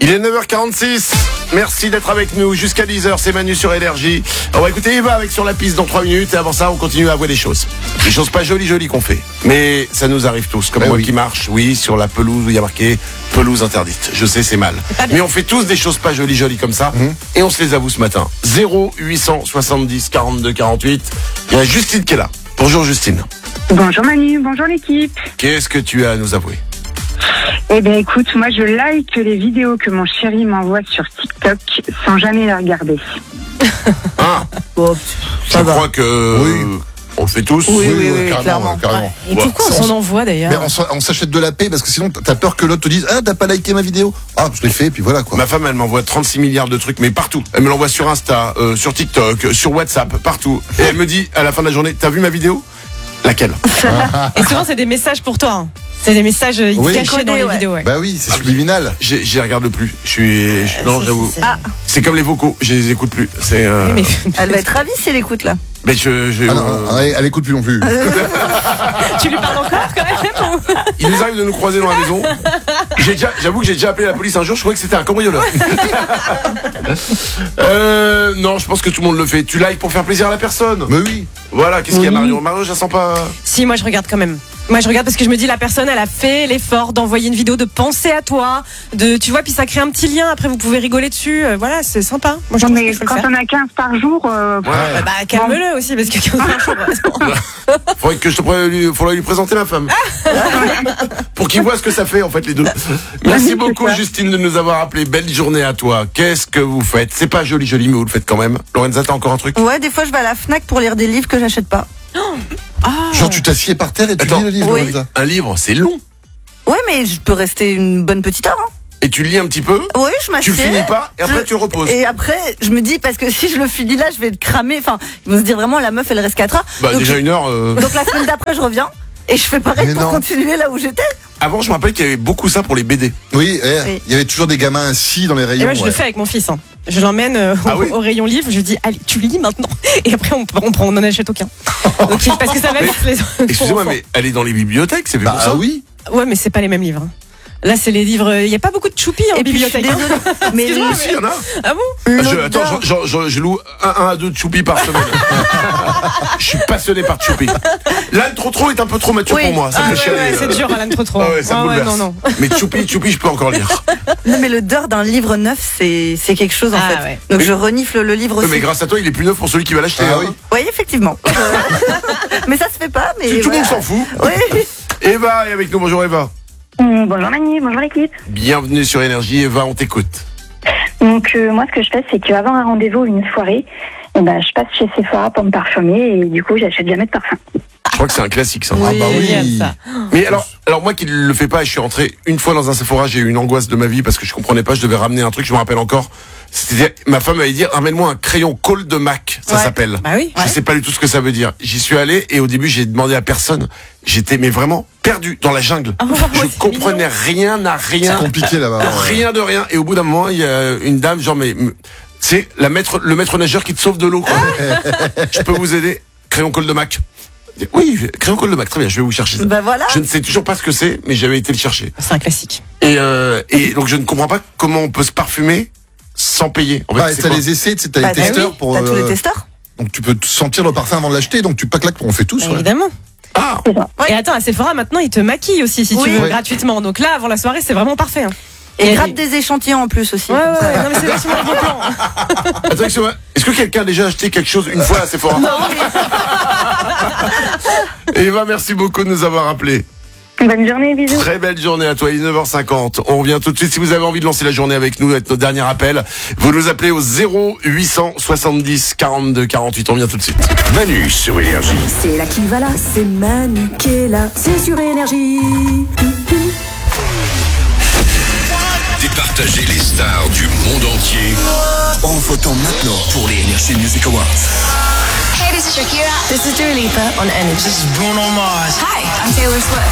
Il est 9h46. Merci d'être avec nous jusqu'à 10h. C'est Manu sur Énergie. On va écouter Eva avec Sur la piste dans 3 minutes. Et avant ça, on continue à voir des choses. Des choses pas jolies qu'on fait. Mais ça nous arrive tous. Comme moi qui marche, sur la pelouse où il y a marqué pelouse interdite. Je sais, c'est mal. Mais on fait tous des choses pas jolies comme ça. Et on se les avoue ce matin. 0870 42 48. Il y a Justine qui est là. Bonjour Justine. Bonjour Manu, bonjour l'équipe. Qu'est-ce que tu as à nous avouer? Eh bien écoute, moi je like les vidéos que mon chéri m'envoie sur TikTok sans jamais les regarder. Ah, je crois que on le fait tous. Oui, clairement. Et pourquoi on s'en envoie d'ailleurs? Mais on s'achète de la paix parce que sinon t'as peur que l'autre te dise t'as pas liké ma vidéo. Ah, je l'ai fait, puis voilà quoi. Ma femme, elle m'envoie 36 milliards de trucs, mais partout. Elle me l'envoie sur Insta, sur TikTok, sur WhatsApp, partout. Et elle me dit à la fin de la journée, t'as vu ma vidéo? Laquelle? Et souvent c'est des messages pour toi. Hein. C'est des messages cachés dans les vidéos. Ouais. Bah oui, c'est subliminal. J'y regarde plus. Non, j'avoue. C'est comme les vocaux, je les écoute plus. C'est. Elle va être ravie si elle écoute là. Mais elle écoute plus non plus. Tu lui parles encore quand même? Il nous arrive de nous croiser dans la maison. J'avoue que j'ai déjà appelé la police un jour. Je croyais que c'était un cambrioleur. Non, je pense que tout le monde le fait. Tu likes pour faire plaisir à la personne. Mais oui. Voilà. Qu'est-ce qu'il y a, Mario? Mario, je la sens pas. Si, moi je regarde quand même. Moi je regarde parce que je me dis la personne elle a fait l'effort d'envoyer une vidéo, de penser à toi, tu vois, puis ça crée un petit lien, après vous pouvez rigoler dessus, voilà, c'est sympa. Moi je trouve mais quand on a 15 par jour, calme-le aussi parce que 15 par jour. Faudrait lui présenter ma femme. Pour qu'il voit ce que ça fait en fait les deux. Merci beaucoup Justine de nous avoir appelé. Belle journée à toi. Qu'est-ce que vous faites? C'est pas joli mais vous le faites quand même. Lorenza, t'as encore un truc? Ouais, des fois je vais à la Fnac pour lire des livres que j'achète pas. Genre tu t'assieds par terre et tu lis le livre. Oui. Un livre, c'est long. Ouais, mais je peux rester une bonne petite heure. Hein. Et tu lis un petit peu? Oui, je m'assieds. Tu finis pas et après tu reposes. Et après, je me dis, parce que si je le finis là, je vais le cramer. Enfin, ils vont se dire vraiment, la meuf, elle reste 4 heures. Bah donc, déjà 1 heure. Donc la semaine d'après, je reviens. Et je fais pareil pour continuer là où j'étais. Avant, je me rappelle qu'il y avait beaucoup ça pour les BD. Oui, il y avait toujours des gamins assis dans les rayons. Et moi, je le fais avec mon fils. Hein. Je l'emmène au rayon livre. Je lui dis, allez, tu lis maintenant. Et après, on n'en achète aucun. Donc, parce que ça va vite les. Excusez-moi, mais elle est dans les bibliothèques, c'est fait pour ça? Ah oui. Ouais, mais c'est pas les mêmes livres. Là, c'est les livres. Il n'y a pas beaucoup de choupi en bibliothèque. Mais il y en a. Ah bon? Attends, je loue 1 à 2 choupi par semaine. Je suis passionné par choupi. L'âne trop est un peu trop mature pour moi. Ça fait chialer. C'est dur, l'âne trop. Ah ouais, ça me bouleverse. Non. Mais choupi, je peux encore lire. Non, mais l'odeur d'un livre neuf, c'est quelque chose en fait. Ouais. Donc je renifle le livre aussi. Mais grâce à toi, il est plus neuf pour celui qui va l'acheter. Ah oui. Oui, effectivement. Mais ça se fait pas. Mais tout le monde s'en fout. Oui. Eva est avec nous. Bonjour Eva. Bonjour Manu, bonjour l'équipe. Bienvenue sur Énergie. Eva, on t'écoute. Donc moi ce que je fais c'est qu'avant un rendez-vous, une soirée, je passe chez Sephora pour me parfumer et du coup j'achète jamais de parfum. Je crois que c'est un classique ça. Oui. Ça. Mais alors moi qui le fais pas, je suis rentré une fois dans un Sephora, j'ai eu une angoisse de ma vie parce que je comprenais pas, je devais ramener un truc, je me rappelle encore. C'était ma femme m'avait dit ramène-moi un crayon Cold de Mac, ça s'appelle. Bah oui. Je sais pas du tout ce que ça veut dire. J'y suis allé et au début j'ai demandé à personne. J'étais vraiment perdu dans la jungle. Je comprenais rien à rien. C'est compliqué là-bas. Rien de rien. Et au bout d'un moment, il y a une dame genre c'est le maître nageur qui te sauve de l'eau. Je peux vous aider? Crayon Cold de Mac. Oui, crayon Cold de Mac, très bien, je vais vous chercher ça. Bah voilà. Je ne sais toujours pas ce que c'est, mais j'avais été le chercher. C'est un classique. Et donc je ne comprends pas comment on peut se parfumer sans payer. En fait, t'as les essais, t'as les testeurs pour. T'as tous les testeurs. Donc tu peux sentir le parfum avant de l'acheter, donc tu pas claques, on fait tous. Évidemment. Ah. Et attends, à Sephora maintenant ils te maquillent aussi si tu veux gratuitement. Donc là avant la soirée c'est vraiment parfait. Hein. Et gratte des échantillons en plus aussi. Ouais, non mais c'est vachement bon plan. Attends, est-ce que quelqu'un a déjà acheté quelque chose une fois à Sephora? Non. Eva, merci beaucoup de nous avoir appelés. Bonne journée, bisous. Très belle journée à toi, il est 9h50. On revient tout de suite. Si vous avez envie de lancer la journée avec nous, être notre dernier appel, vous nous appelez au 0870 42 48. On revient tout de suite. Manu sur Énergie. C'est là qui va là, c'est Manu qui est là, c'est sur Énergie. Départager les stars du monde entier en votant maintenant pour les Energy Music Awards. Hey, this is Shakira. This is Dua Lipa on Energy. This is Bruno Mars. Hi, I'm Taylor Swift.